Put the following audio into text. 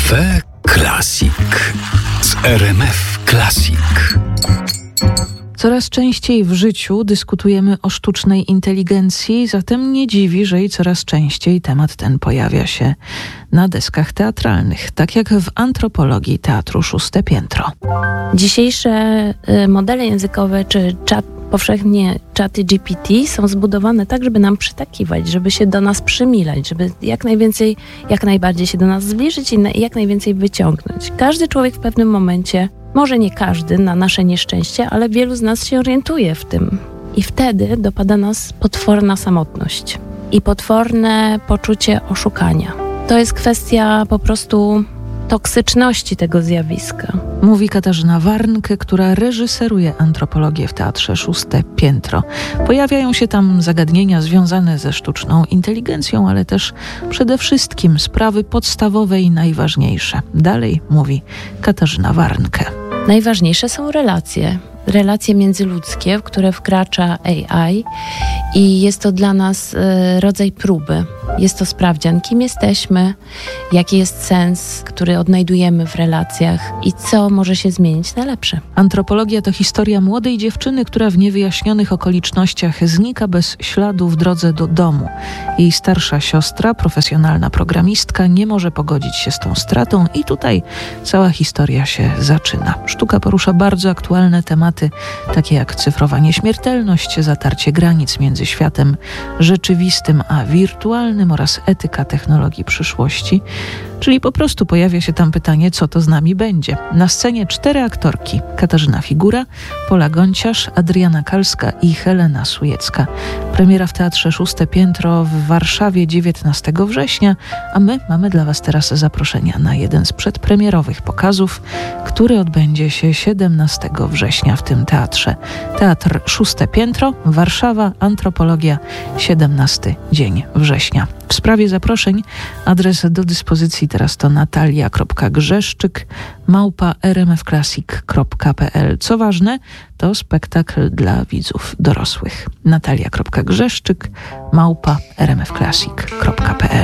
Cafe Classic z RMF Classic. Coraz częściej w życiu dyskutujemy o sztucznej inteligencji, zatem nie dziwi, że i coraz częściej temat ten pojawia się na deskach teatralnych, tak jak w antropologii Teatru Szóste Piętro. Dzisiejsze modele językowe czy powszechnie czaty GPT są zbudowane tak, żeby nam przytakiwać, żeby się do nas przymilać, żeby jak najbardziej się do nas zbliżyć i jak najwięcej wyciągnąć. Każdy człowiek w pewnym momencie, może nie każdy, na nasze nieszczęście, ale wielu z nas się orientuje w tym. I wtedy dopada nas potworna samotność i potworne poczucie oszukania. To jest kwestia po prostu toksyczności tego zjawiska. Mówi Katarzyna Warnke, która reżyseruje antropologię w Teatrze Szóste Piętro. Pojawiają się tam zagadnienia związane ze sztuczną inteligencją, ale też przede wszystkim sprawy podstawowe i najważniejsze. Dalej mówi Katarzyna Warnke. Najważniejsze są relacje międzyludzkie, w które wkracza AI i jest to dla nas rodzaj próby. Jest to sprawdzian, kim jesteśmy, jaki jest sens, który odnajdujemy w relacjach i co może się zmienić na lepsze. Antropologia to historia młodej dziewczyny, która w niewyjaśnionych okolicznościach znika bez śladu w drodze do domu. Jej starsza siostra, profesjonalna programistka, nie może pogodzić się z tą stratą i tutaj cała historia się zaczyna. Sztuka porusza bardzo aktualne tematy, takie jak cyfrowa nieśmiertelność, zatarcie granic między światem rzeczywistym a wirtualnym oraz etyka technologii przyszłości. Czyli po prostu pojawia się tam pytanie, co to z nami będzie. Na scenie 4 aktorki: Katarzyna Figura, Pola Gonciarz, Adriana Kalska i Helena Sujecka. Premiera w Teatrze Szóste Piętro w Warszawie 19 września, a my mamy dla Was teraz zaproszenia na jeden z przedpremierowych pokazów, który odbędzie się 17 września w tym teatrze. Teatr Szóste Piętro, Warszawa, Antropologia, 17 dzień września. W sprawie zaproszeń adres do dyspozycji teraz to natalia.grzeszczyk@rmfclassic.pl. Co ważne, to spektakl dla widzów dorosłych. natalia.grzeszczyk@rmfclassic.pl